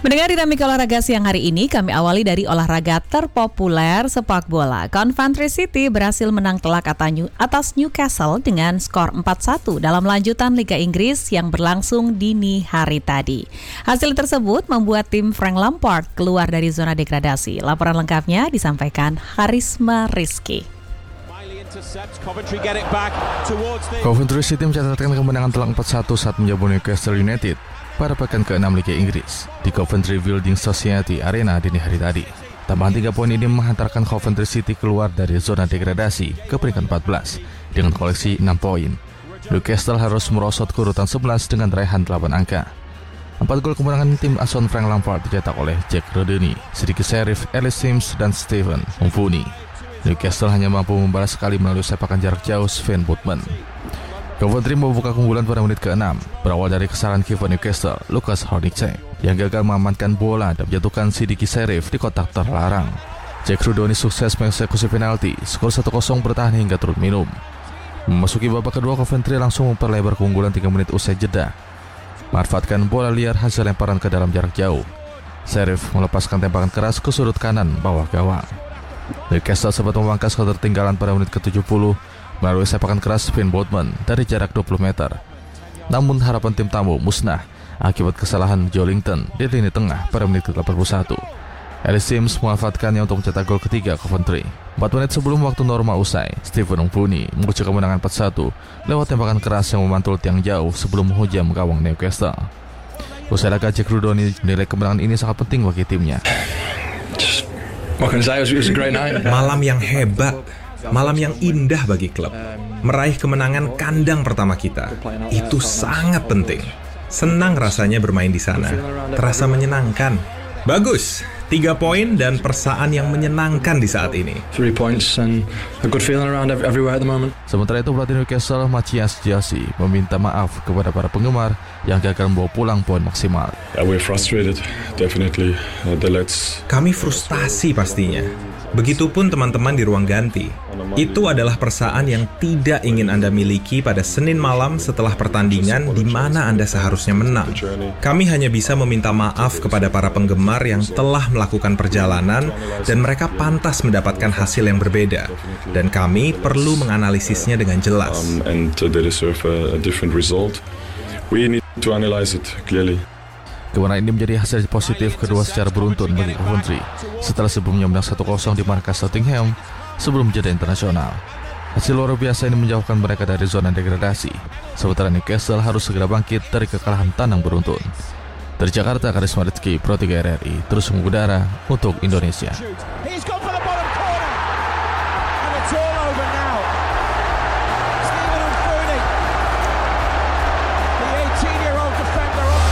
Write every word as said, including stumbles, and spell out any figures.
Mendengar dinamika olahraga siang hari ini, kami awali dari olahraga terpopuler sepak bola. Coventry City berhasil menang telak atas Newcastle dengan skor empat satu dalam lanjutan Liga Inggris yang berlangsung dini hari tadi. Hasil tersebut membuat tim Frank Lampard keluar dari zona degradasi. Laporan lengkapnya disampaikan Harisma Rizky. Coventry City mencatatkan kemenangan telak empat satu saat menjamu Newcastle United pada pekan keenam Liga Inggris di Coventry Building Society Arena dini hari tadi. Tambahan tiga poin ini menghantarkan Coventry City keluar dari zona degradasi ke peringkat empat belas dengan koleksi enam poin. Newcastle harus merosot ke urutan sebelas dengan raihan delapan angka. Empat gol kemenangan tim asuhan Frank Lampard dicetak oleh Jack Rodney, Sidiki Sheriff, Ellis Sims, dan Steven Umfuni. Newcastle hanya mampu membalas sekali melalui sepakan jarak jauh Sven Botman. Coventry membuka keunggulan pada menit keenam, berawal dari kesalahan kiper Newcastle, Lucas Hornicek, yang gagal mengamankan bola dan menjatuhkan Sidiki Sheriff di kotak terlarang. Jack Rodney sukses mengeksekusi penalti, skor satu kosong bertahan hingga turun minum. Memasuki babak kedua, Coventry langsung memperlebar keunggulan tiga menit usai jeda. Manfaatkan bola liar hasil lemparan ke dalam jarak jauh. Sheriff melepaskan tembakan keras ke sudut kanan bawah gawang. Newcastle sempat memangkas ketertinggalan pada menit ke tujuh puluh melalui sepakan keras Sven Botman dari jarak dua puluh meter. Namun harapan tim tamu musnah akibat kesalahan Joelinton di lini tengah pada menit ke delapan puluh satu. Ellis Sims memanfaatkannya untuk mencetak gol ketiga Coventry. empat menit sebelum waktu normal usai, Steven Umfuni mengunci kemenangan empat satu lewat tembakan keras yang memantul tiang jauh sebelum menghujam gawang Newcastle. Usai laga, Jack Rodney menilai kemenangan ini sangat penting bagi timnya. Malam yang hebat, malam yang indah bagi klub. Meraih kemenangan kandang pertama kita, itu sangat penting. Senang rasanya bermain di sana, terasa menyenangkan. Bagus, tiga poin dan perasaan yang menyenangkan di saat ini. Sementara itu, pelatih Newcastle Matthias Jasi meminta maaf kepada para penggemar yang gagal membawa pulang poin maksimal. Kami frustasi pastinya. Begitupun teman-teman di ruang ganti. Itu adalah perasaan yang tidak ingin Anda miliki pada Senin malam setelah pertandingan di mana Anda seharusnya menang. Kami hanya bisa meminta maaf kepada para penggemar yang telah melakukan perjalanan dan mereka pantas mendapatkan hasil yang berbeda. Dan kami perlu menganalisisnya dengan jelas. Kemenangan ini menjadi hasil positif kedua secara beruntun bagi Coventry setelah sebelumnya menang satu kosong di markas Nottingham sebelum jeda internasional. Hasil luar biasa ini menjauhkan mereka dari zona degradasi, sementara Newcastle harus segera bangkit dari kekalahan tandang beruntun. Dari Jakarta, Harisma Rizky, Pro tiga R R I, terus mengudara untuk Indonesia.